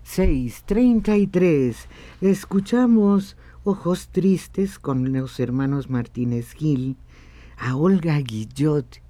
6:33. Escuchamos Ojos Tristes con los hermanos Martínez Gil, a Olga Guillot